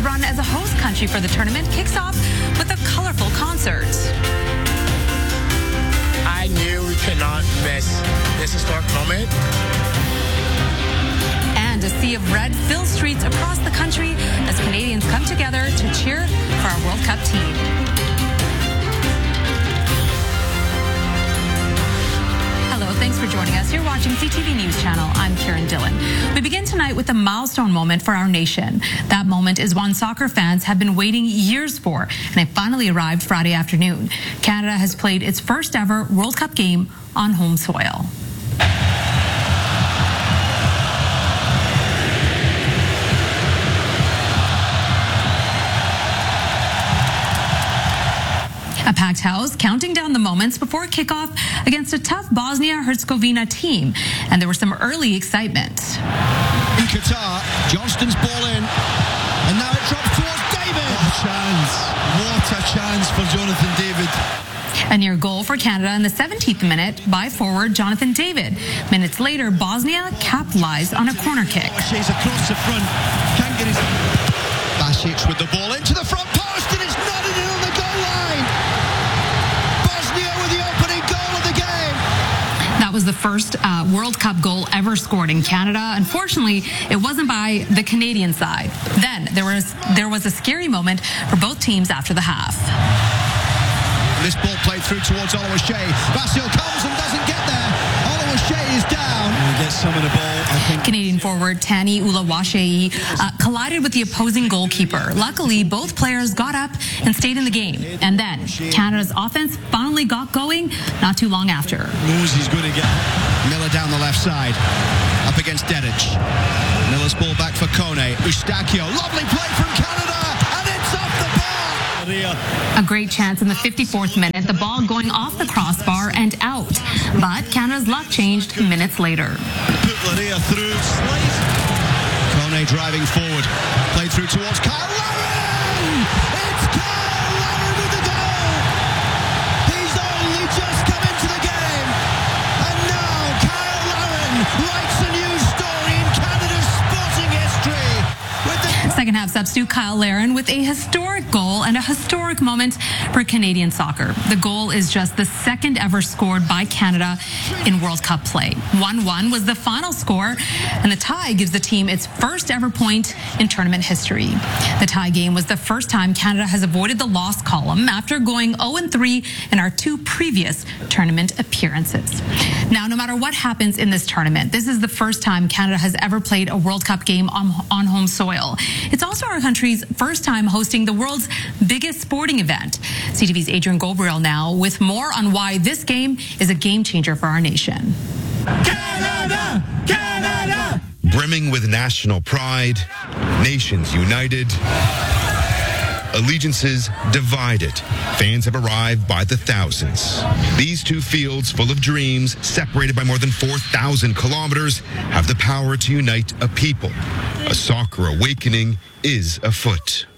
run as a host country for the tournament kicks off with a colorful concert. I knew we could not miss this historic moment. And a sea of red fills streets across the country as Canadians come together to cheer for our World Cup team. Hello, thanks for joining us. You're watching CTV News Channel. I'm Karen Dillon. We begin tonight with a milestone moment for our nation. That moment is one soccer fans have been waiting years for, and it finally arrived Friday afternoon. Canada has played its first ever World Cup game on home soil. A packed house counting down the moments before kickoff against a tough Bosnia-Herzegovina team. And there was some early excitement. In Qatar, Johnston's ball in. And now it drops towards David. What a chance. What a chance for Jonathan David. A near goal for Canada in the 17th minute by forward Jonathan David. Minutes later, Bosnia capitalized on a corner kick. She's across the front. Can't get his... Basic with the ball into the front post, and it's nodded in on the goal line. Bosnia with the opening goal of the game. That was the first World Cup goal ever scored in Canada. Unfortunately, it wasn't by the Canadian side. Then there was a scary moment for both teams after the half. This ball played through towards Oluwaseyi. Basil comes and doesn't get there. Oluwaseyi is down. And he gets some of the ball, I think. Canadian forward Tani Uluwaseyi collided with the opposing goalkeeper. Luckily, both players got up and stayed in the game. And then Canada's offense finally got going not too long after. Knows he's going to get Miller down the left side. Up against Dedic. Miller's ball back for Kone. Eustachio. Lovely play from Canada. And it's off the bar. A great chance in the 54th minute, the ball going off the crossbar and out. But Canada's luck changed minutes later. Put Larea through. Kone driving forward. Played through towards Kyle Larin! It's Kyle Larin with the goal! He's only just come into the game. And now Kyle Larin writes a new story in Canada's sporting history. Second half substitute Kyle Larin with a historic goal and a historic moment for Canadian soccer. The goal is just the second ever scored by Canada in World Cup play. 1-1 was the final score, and the tie gives the team its first ever point in tournament history. The tie game was the first time Canada has avoided the loss column after going 0-3 in our two previous tournament appearances. Now, no matter what happens in this tournament, this is the first time Canada has ever played a World Cup game on home soil. It's also our country's first time hosting the world's biggest sporting event. CTV's Adrian Gabriel now with more on why this game is a game changer for our nation. Canada! Canada! Brimming with national pride, nations united, allegiances divided. Fans have arrived by the thousands. These two fields full of dreams, separated by more than 4,000 kilometers, have the power to unite a people. A soccer awakening is afoot.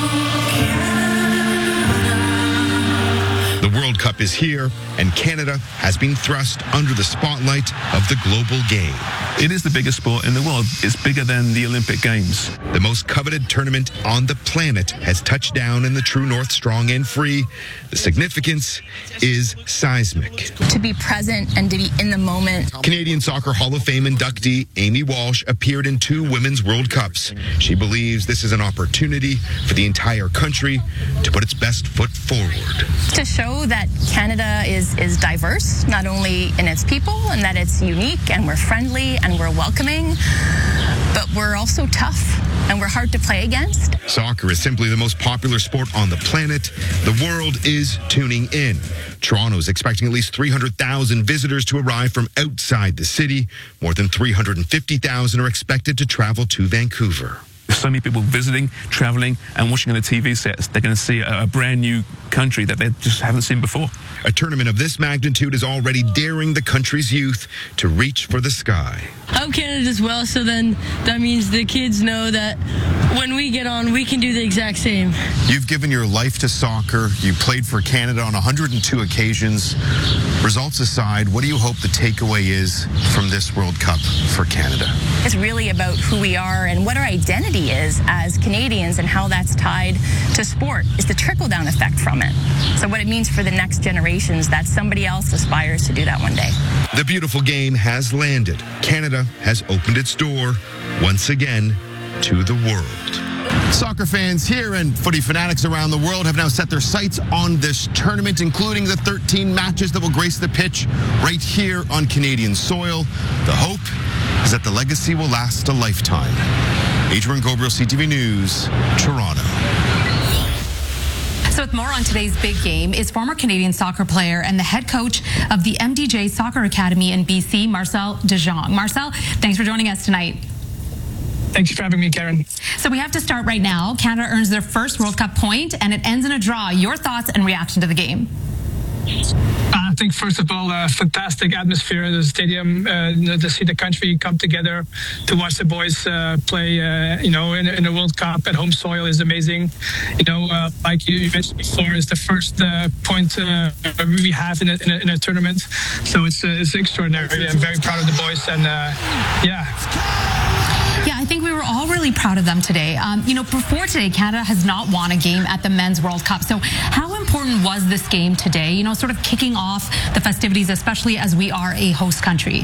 The World Cup is here, and Canada has been thrust under the spotlight of the global game. It is the biggest sport in the world. It's bigger than the Olympic Games. The most coveted tournament on the planet has touched down in the True North strong and free. The significance is seismic. To be present and to be in the moment. Canadian Soccer Hall of Fame inductee Amy Walsh appeared in 2 Women's World Cups. She believes this is an opportunity for the entire country to put its best foot forward. To show that Canada is diverse, not only in its people, and that it's unique and we're friendly and we're welcoming, but we're also tough and we're hard to play against. Soccer is simply the most popular sport on the planet. The world is tuning in. Toronto is expecting at least 300,000 visitors to arrive from outside the city. More than 350,000 are expected to travel to Vancouver. So many people visiting, traveling, and watching on the TV sets. They're going to see a brand new country that they just haven't seen before. A tournament of this magnitude is already daring the country's youth to reach for the sky. Up Canada as well, so then that means the kids know that when we get on, we can do the exact same. You've given your life to soccer. You played for Canada on 102 occasions. Results aside, what do you hope the takeaway is from this World Cup for Canada? It's really about who we are and what our identity is as Canadians and how that's tied to sport. Is the trickle-down effect from it. So what it means for the next generations, that somebody else aspires to do that one day. The beautiful game has landed. Canada has opened its door once again to the world. Soccer fans here and footy fanatics around the world have now set their sights on this tournament, including the 13 matches that will grace the pitch right here on Canadian soil. The hope is that the legacy will last a lifetime. Adrian Gobriel, CTV News, Toronto. So with more on today's big game is former Canadian soccer player and the head coach of the MDJ Soccer Academy in BC, Marcel DeJong. Marcel, thanks for joining us tonight. Thanks for having me, Karen. So we have to start right now. Canada earns their first World Cup point, and it ends in a draw. Your thoughts and reaction to the game? I think, first of all, a fantastic atmosphere in the stadium, to see the country come together to watch the boys play, in a World Cup at home soil is amazing. Like you mentioned before, it's the first point we have in a tournament. So it's extraordinary. I'm very proud of the boys, and Yeah, I think we were all really proud of them today. Before today, Canada has not won a game at the Men's World Cup. So how important was this game today, sort of kicking off the festivities, especially as we are a host country?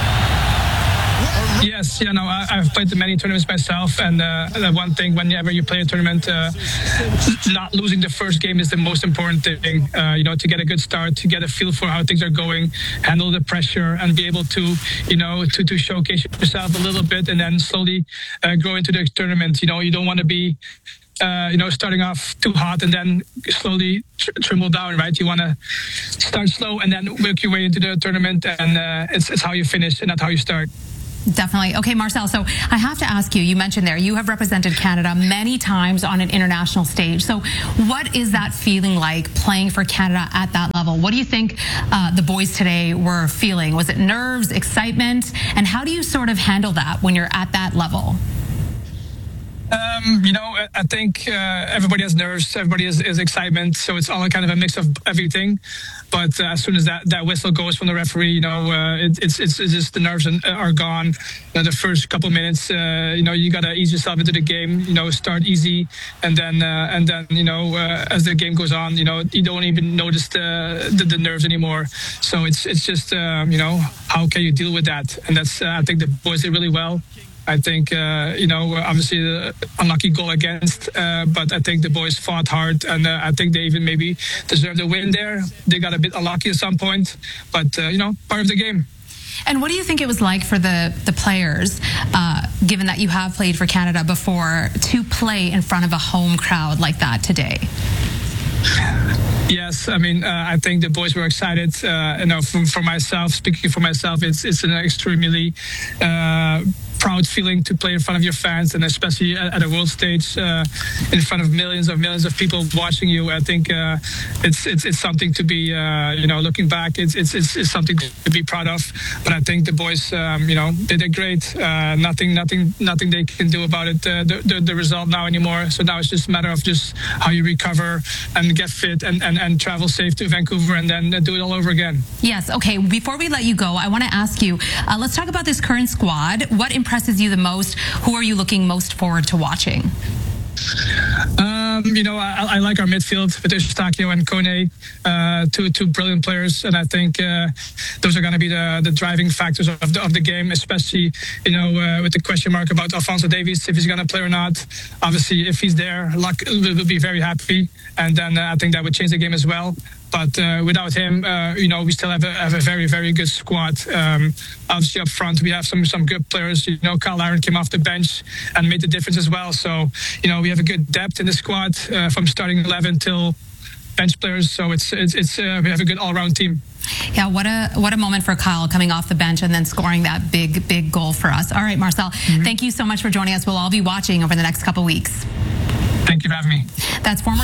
Yes, I've played many tournaments myself, and the one thing whenever you play a tournament, not losing the first game is the most important thing. To get a good start, to get a feel for how things are going, handle the pressure, and be able to, to showcase yourself a little bit, and then slowly grow into the tournament. You don't want to be starting off too hot and then slowly trickle down, right? You want to start slow and then work your way into the tournament, and it's how you finish and not how you start. Definitely. Okay, Marcel, so I have to ask you, you mentioned there, you have represented Canada many times on an international stage. So what is that feeling like playing for Canada at that level? What do you think the boys today were feeling? Was it nerves, excitement? And how do you sort of handle that when you're at that level? I think everybody has nerves, everybody is excitement, so it's all kind of a mix of everything. But as soon as that whistle goes from the referee, it's just the nerves are gone. The first couple minutes, you gotta ease yourself into the game. Start easy, and then as the game goes on, you don't even notice the nerves anymore. So it's just how can you deal with that? And that's I think the boys did really well. I think, obviously the unlucky goal against, but I think the boys fought hard, and I think they even maybe deserved a win there. They got a bit unlucky at some point, but, part of the game. And what do you think it was like for the players, given that you have played for Canada before, to play in front of a home crowd like that today? Yes, I think the boys were excited. For myself, speaking for myself, it's an extremely proud feeling to play in front of your fans, and especially at a world stage in front of millions of people watching you. I think it's something to be looking back. It's something to be proud of. But I think the boys they did great. Nothing they can do about it. The result now anymore. So now it's just a matter of just how you recover and get fit and travel safe to Vancouver and then do it all over again. Yes. Okay. Before we let you go, I want to ask you. Let's talk about this current squad. What impresses you the most? Who are you looking most forward to watching? I like our midfield with Eustáquio and Kone, two brilliant players, and I think those are going to be the driving factors of the game, especially with the question mark about Alphonso Davies, if he's going to play or not. Obviously, if he's there, Luck will be very happy, and then I think that would change the game as well. But without him, we still have a very, very good squad. Obviously, up front, we have some good players. Kyle Larin came off the bench and made the difference as well. So, we have a good depth in the squad from starting 11 till bench players. So it's we have a good all-round team. Yeah, what a moment for Kyle coming off the bench and then scoring that big goal for us. All right, Marcel, thank you so much for joining us. We'll all be watching over the next couple weeks. Thank you for having me. That's former